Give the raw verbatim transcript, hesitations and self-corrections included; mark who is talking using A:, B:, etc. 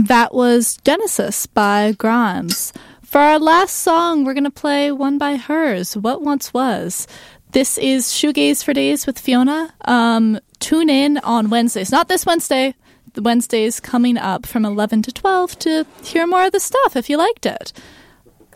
A: That was Genesis by Grimes. For our last song, we're going to play one by hers, What Once Was. This is Shoegaze for Days with Fiona. Um, tune in on Wednesdays. Not this Wednesday. The Wednesdays coming up from eleven to twelve to hear more of the stuff if you liked it.